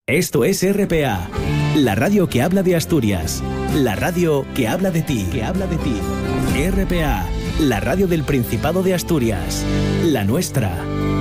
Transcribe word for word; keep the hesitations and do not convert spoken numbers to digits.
Esto es R P A, la radio que habla de Asturias, la radio que habla de ti, que habla de ti. R P A, la radio del Principado de Asturias, la nuestra.